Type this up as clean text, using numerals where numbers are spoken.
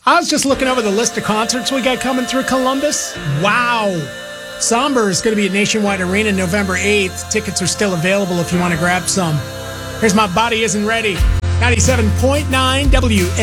I was just looking over the list of concerts we got coming through Columbus. Wow. Somber is going to be at Nationwide Arena November 8th. Tickets are still available if you want to grab some. Here's My Body Isn't Ready. 97.9 W.